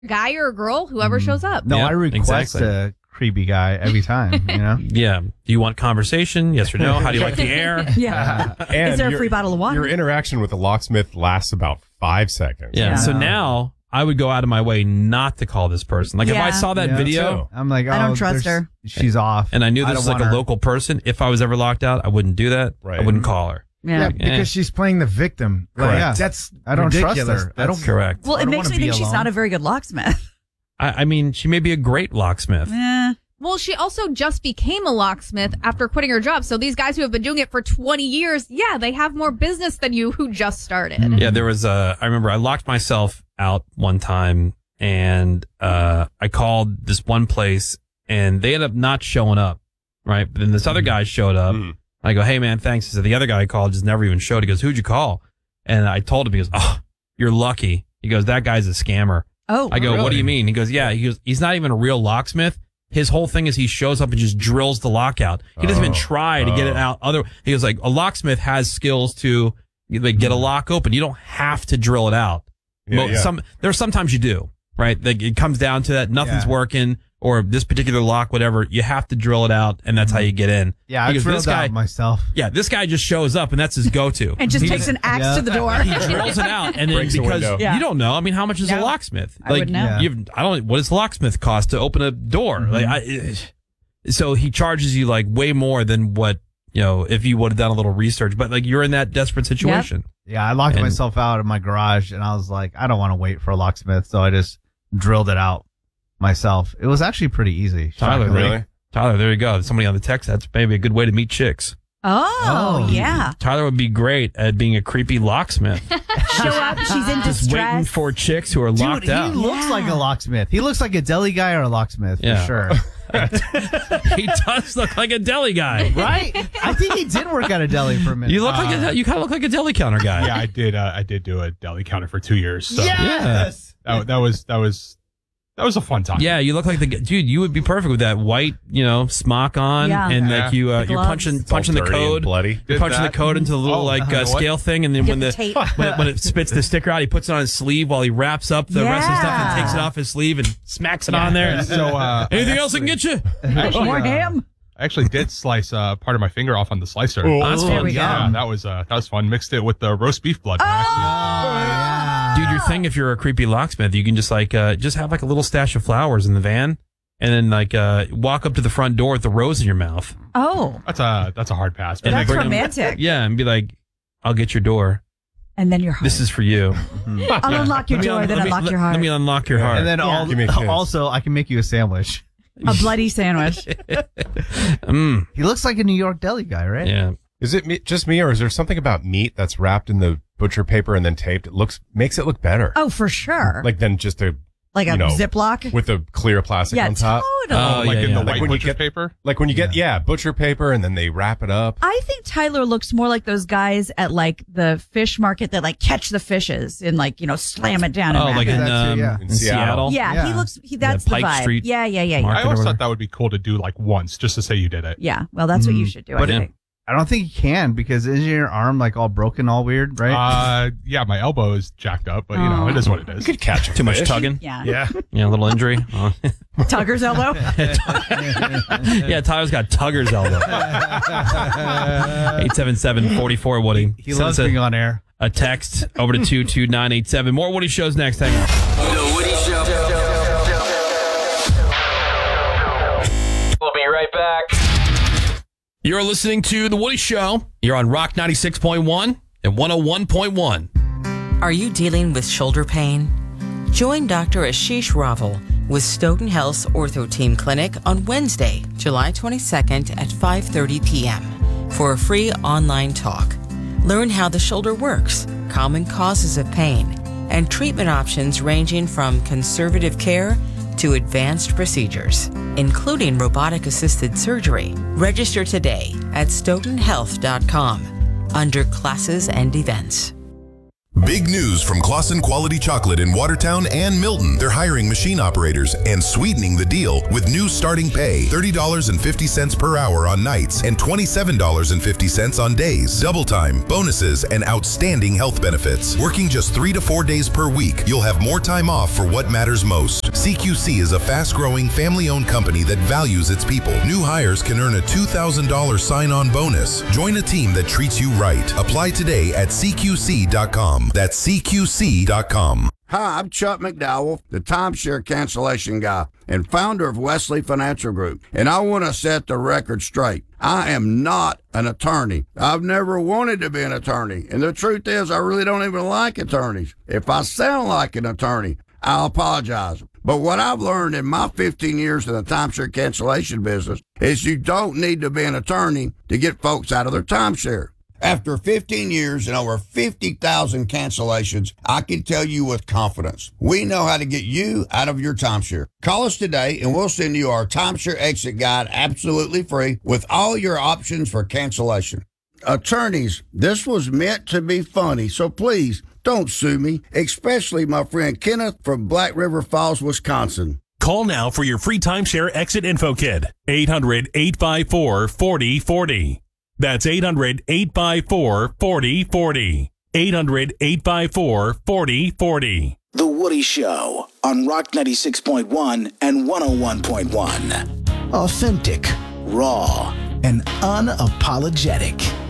guy or a girl, whoever shows up. No, Yeah, I request a creepy guy every time, you know? Yeah. Do you want conversation? Yes or no? How do you like the air? Yeah. And Is there a free bottle of water? Your interaction with the locksmith lasts about 5 seconds. Yeah. So now I would go out of my way not to call this person. Like if I saw that video I'm like, I don't trust her. She's off. and I knew I this don't was like want a her. local person, if I was ever locked out, I wouldn't do that. Right. I wouldn't call her. Yeah. because she's playing the victim. Like, Correct. that's I don't trust ridiculous. her. I don't. Correct. Well, I it don't makes wanna me think be she's alone. not a very good locksmith. I mean, she may be a great locksmith. Well, she also just became a locksmith after quitting her job. So these guys who have been doing it for 20 years, they have more business than you who just started. Yeah, there was I remember I locked myself out one time and I called this one place and they ended up not showing up, right? But then this other guy showed up. I go, hey, man, thanks. He said, the other guy I called just never even showed. He goes, who'd you call? And I told him, he goes, oh, you're lucky. He goes, that guy's a scammer. Oh, I go, really? what do you mean? He goes, yeah. He goes, he's not even a real locksmith. His whole thing is he shows up and just drills the lock out. He doesn't even try to get it out. He goes like, a locksmith has skills to like, get a lock open. You don't have to drill it out. There's sometimes you do, right? Like, it comes down to that nothing's working or this particular lock, whatever. You have to drill it out, and that's how you get in. Yeah, I drilled out myself. Yeah, this guy just shows up, and that's his go-to. And just takes an axe to the door. He drills it out, and then Breaks the because window. you don't know, I mean, how much is a locksmith? I wouldn't know. What does a locksmith cost to open a door? So he charges you like way more than what, if you would have done a little research. But like you're in that desperate situation. Yeah, I locked myself out in my garage, and I was like, I don't want to wait for a locksmith, so I just drilled it out myself. It was actually pretty easy. Tyler, shockingly. Tyler, there you go. Somebody on the text, that's maybe a good way to meet chicks. Oh, yeah. Tyler would be great at being a creepy locksmith. Show up, she's in Just waiting distress. for chicks who are locked Dude, out. he looks like a locksmith. He looks like a deli guy or a locksmith for sure. He does look like a deli guy, right? I think he did work at a deli for a minute. You look you kind of look like a deli counter guy. Yeah, I did. I did do a deli counter for 2 years. So Yes! that was a fun time. Yeah, you look like the dude. You would be perfect with that white, smock on, and like you're punching the code. Bloody. You're punching the code into the little scale thing, and then when when it spits the sticker out, he puts it on his sleeve while he wraps up the rest of the stuff and takes it off his sleeve and smacks it on there. So anything else I can get you? More ham. I actually did slice part of my finger off on the slicer. Oh, that's fun. Yeah, that was fun. Mixed it with the roast beef blood. Dude, your thing, if you're a creepy locksmith, you can just just have like a little stash of flowers in the van, and then walk up to the front door with the rose in your mouth. Oh, that's a hard pass. And that's bring romantic. Yeah, and be like, I'll get your door. And then your heart. This is for you. I'll unlock your door, then unlock your heart. Let me unlock your heart. And then also, I can make you a sandwich. A bloody sandwich. He looks like a New York deli guy, right? Yeah. Is it just me, or is there something about meat that's wrapped in the butcher paper and then taped? It makes it look better. Oh, for sure. Like than just a Ziploc with a clear plastic on top. Totally. The white butcher paper. Like when you get butcher paper and then they wrap it up. I think Tyler looks more like those guys at like the fish market that like catch the fishes and slam it down. Oh, and like wrap in it. Seattle? Yeah, he looks. That's the Pike vibe. Street Yeah. I always thought that would be cool to do like once, just to say you did it. Yeah, well, that's what you should do. I think. I don't think you can because isn't your arm like all broken, all weird, right? Yeah, my elbow is jacked up, but it is what it is. You could catch a Too much fish. tugging. Yeah. A little injury. Tugger's elbow. Yeah, Tyler's got Tugger's elbow. 877-44 Woody. He loves being on air. A text over to 22987. More Woody shows next. Hang on. The Woody Show. We'll be right back. You're listening to The Woody Show. You're on Rock 96.1 and 101.1. Are you dealing with shoulder pain? Join Dr. Ashish Raval with Stoughton Health's Ortho Team Clinic on Wednesday, July 22nd at 5:30 p.m. for a free online talk. Learn how the shoulder works, common causes of pain, and treatment options ranging from conservative care to advanced procedures, including robotic-assisted surgery. Register today at stoughtonhealth.com under classes and events. Big news from Claussen Quality Chocolate in Watertown and Milton. They're hiring machine operators and sweetening the deal with new starting pay, $30.50 per hour on nights and $27.50 on days. Double time, bonuses, and outstanding health benefits. Working just 3 to 4 days per week, you'll have more time off for what matters most. CQC is a fast-growing, family-owned company that values its people. New hires can earn a $2,000 sign-on bonus. Join a team that treats you right. Apply today at CQC.com. That's CQC.com. Hi, I'm Chuck McDowell, the timeshare cancellation guy and founder of Wesley Financial Group. And I want to set the record straight. I am not an attorney. I've never wanted to be an attorney. And the truth is, I really don't even like attorneys. If I sound like an attorney, I'll apologize. But what I've learned in my 15 years in the timeshare cancellation business is you don't need to be an attorney to get folks out of their timeshare. After 15 years and over 50,000 cancellations, I can tell you with confidence, we know how to get you out of your timeshare. Call us today and we'll send you our timeshare exit guide absolutely free with all your options for cancellation. Attorneys, this was meant to be funny, so please don't sue me, especially my friend Kenneth from Black River Falls, Wisconsin. Call now for your free timeshare exit info kit. 800-854-4040. That's 800-854-4040. 800-854-4040. The Woody Show on Rock 96.1 and 101.1. Authentic, raw, and unapologetic.